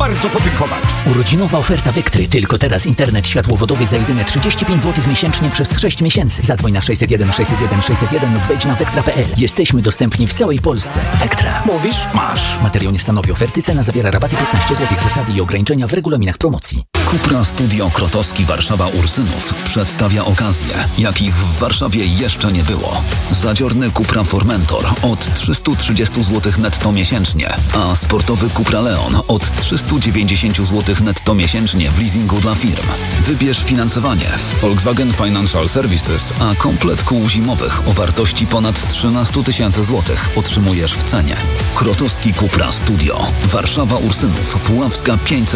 bardzo podziękować. Urodzinowa oferta Vectry. Tylko teraz internet światłowodowy za jedyne 35 zł miesięcznie przez 6 miesięcy. Zadzwoń na 601 601 601 lub wejdź na vectra.pl. Jesteśmy dostępni w całej Polsce. Vectra. Mówisz? Masz. Materiał nie stanowi oferty. Cena zawiera rabaty 15 zł. Zasady i ograniczenia w regulaminach promocji. Cupra Studio Krotowski Warszawa Ursynów przedstawia okazje, jakich w Warszawie jeszcze nie było. Zadziorny Cupra Formentor od 330 zł netto miesięcznie, a sportowy Cupra Leon od 390 zł netto miesięcznie w leasingu dla firm. Wybierz finansowanie w Volkswagen Financial Services, a komplet kół zimowych o wartości ponad 13 000 złotych otrzymujesz w cenie. Krotowski Cupra Studio. Warszawa Ursynów, Puławska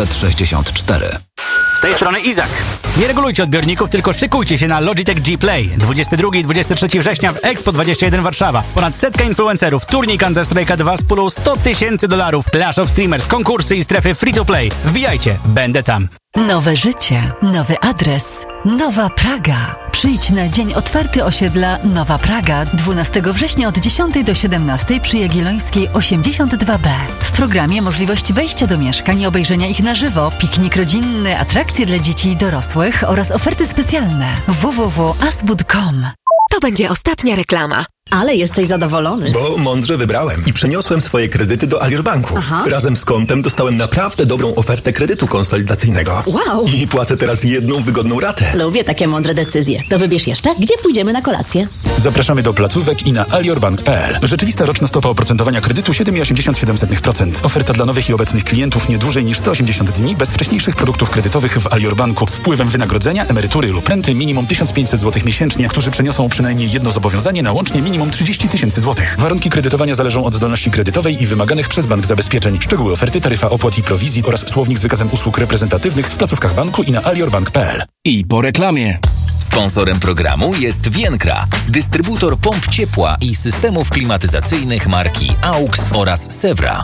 564. Z tej strony Izak. Nie regulujcie odbiorników, tylko szykujcie się na Logitech G Play. 22 i 23 września w Expo 21 Warszawa. Ponad 100 influencerów, turniej Counter-Strike'a 2 z pulą $100 000, Clash of Streamers, konkursy i strefy free to play. Wbijajcie, będę tam. Nowe życie, nowy adres, Nowa Praga. Przyjdź na dzień otwarty osiedla Nowa Praga 12 września od 10 do 17 przy Jagiellońskiej 82B. W programie możliwość wejścia do mieszkań i obejrzenia ich na żywo, piknik rodzinny, atrakcje dla dzieci i dorosłych oraz oferty specjalne. www.asbud.com. To będzie ostatnia reklama. Ale jesteś zadowolony. Bo mądrze wybrałem i przeniosłem swoje kredyty do Alior Banku. Aha. Razem z kontem dostałem naprawdę dobrą ofertę kredytu konsolidacyjnego. Wow! I płacę teraz jedną wygodną ratę. Lubię takie mądre decyzje. To wybierz jeszcze, gdzie pójdziemy na kolację. Zapraszamy do placówek i na aliorbank.pl. Rzeczywista roczna stopa oprocentowania kredytu 7,87%. Oferta dla nowych i obecnych klientów nie dłużej niż 180 dni bez wcześniejszych produktów kredytowych w Alior Banku z wpływem wynagrodzenia, emerytury lub renty minimum 1500 zł miesięcznie, którzy przeniosą przynajmniej jedno zobowiązanie na łącznie minimum 30 000 zł. Warunki kredytowania zależą od zdolności kredytowej i wymaganych przez bank zabezpieczeń. Szczegóły oferty, taryfa opłat i prowizji oraz słownik z wykazem usług reprezentatywnych w placówkach banku i na aliorbank.pl. I po reklamie. Sponsorem programu jest Vienkra, dystrybutor pomp ciepła i systemów klimatyzacyjnych marki AUX oraz Sewra.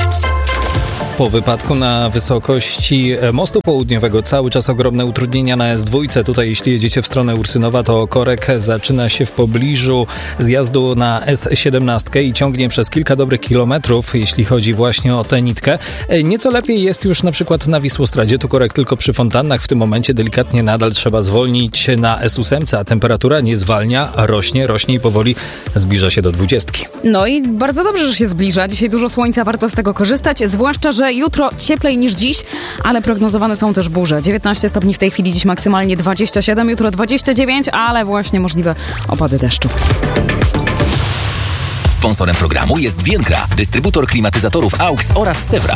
Po wypadku na wysokości mostu południowego cały czas ogromne utrudnienia na S2. Tutaj jeśli jedziecie w stronę Ursynowa, to korek zaczyna się w pobliżu zjazdu na S17 i ciągnie przez kilka dobrych kilometrów, jeśli chodzi właśnie o tę nitkę. Nieco lepiej jest już na przykład na Wisłostradzie, tu korek tylko przy fontannach. W tym momencie delikatnie nadal trzeba zwolnić na S8, a temperatura nie zwalnia, rośnie i powoli zbliża się do 20. No i bardzo dobrze, że się zbliża. Dzisiaj dużo słońca, warto z tego korzystać, zwłaszcza, że jutro cieplej niż dziś, ale prognozowane są też burze. 19 stopni w tej chwili, dziś maksymalnie 27, jutro 29, ale właśnie możliwe opady deszczu. Sponsorem programu jest Vienkra, dystrybutor klimatyzatorów AUX oraz Sewra.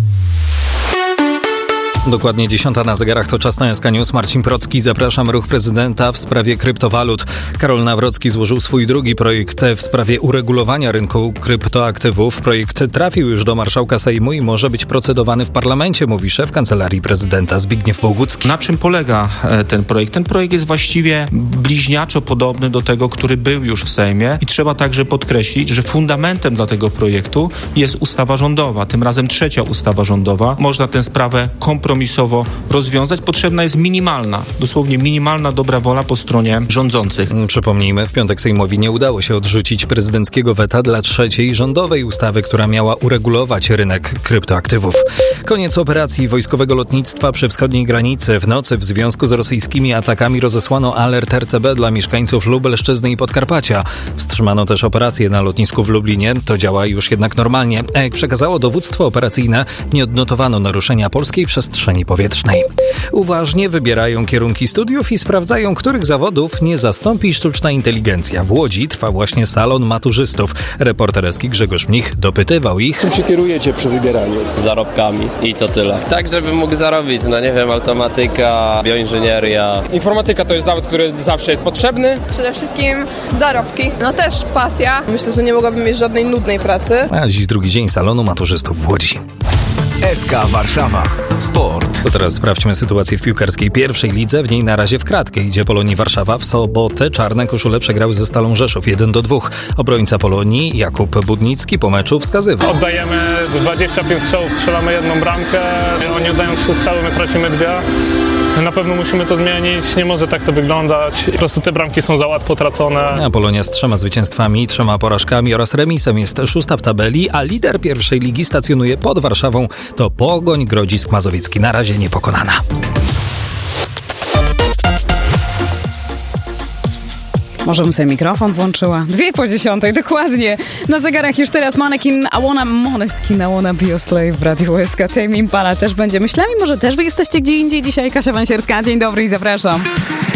Dokładnie 10 na zegarach, to czas na SK News. Marcin Procki, zapraszam. Ruch prezydenta w sprawie kryptowalut. Karol Nawrocki złożył swój drugi projekt w sprawie uregulowania rynku kryptoaktywów. Projekt trafił już do marszałka Sejmu i może być procedowany w parlamencie, mówi szef Kancelarii Prezydenta Zbigniew Bogucki. Na czym polega ten projekt? Ten projekt jest właściwie bliźniaczo podobny do tego, który był już w Sejmie i trzeba także podkreślić, że fundamentem dla tego projektu jest ustawa rządowa, tym razem trzecia ustawa rządowa. Można tę sprawę kompromisowo rozwiązać. Potrzebna jest minimalna, dosłownie minimalna dobra wola po stronie rządzących. Przypomnijmy, w piątek Sejmowi nie udało się odrzucić prezydenckiego weta dla trzeciej rządowej ustawy, która miała uregulować rynek kryptoaktywów. Koniec operacji wojskowego lotnictwa przy wschodniej granicy. W nocy w związku z rosyjskimi atakami rozesłano alert RCB dla mieszkańców Lubelszczyzny i Podkarpacia. Wstrzymano też operację na lotnisku w Lublinie. To działa już jednak normalnie. A jak przekazało dowództwo operacyjne, nie odnotowano naruszenia polskiej przestrzeni powietrznej. Uważnie wybierają kierunki studiów i sprawdzają, których zawodów nie zastąpi sztuczna inteligencja. W Łodzi trwa właśnie salon maturzystów. Reporter Eski Grzegorz Mnich dopytywał ich. Czym się kierujecie przy wybieraniu? Zarobkami i to tyle. Tak, żeby mógł zarobić, automatyka, bioinżynieria. Informatyka to jest zawód, który zawsze jest potrzebny. Przede wszystkim zarobki, też pasja. Myślę, że nie mogłabym mieć żadnej nudnej pracy. A dziś drugi dzień salonu maturzystów w Łodzi. SK Warszawa. Sport. To teraz sprawdźmy sytuację w piłkarskiej pierwszej lidze. W niej na razie w kratkę idzie Polonii Warszawa. W sobotę czarne koszule przegrały ze Stalą Rzeszów 1-2. Obrońca Polonii Jakub Budnicki po meczu wskazywał. Oddajemy 25 strzałów, strzelamy jedną bramkę. Oni oddają 3 strzały, my tracimy 2. Na pewno musimy to zmienić, nie może tak to wyglądać. Po prostu te bramki są za łatwo tracone. A Polonia z 3 zwycięstwami, 3 porażkami oraz remisem jest 6. w tabeli, a lider pierwszej ligi stacjonuje pod Warszawą. To Pogoń Grodzisk Mazowiecki. Na razie niepokonana. Może bym sobie mikrofon włączyła. 2:10, dokładnie. Na zegarach już teraz Måneskin, I wanna be your slave w Radiu SK. Tame Impala też będzie. Myślami, może też wy jesteście gdzie indziej dzisiaj. Kasia Wansierska, dzień dobry i zapraszam.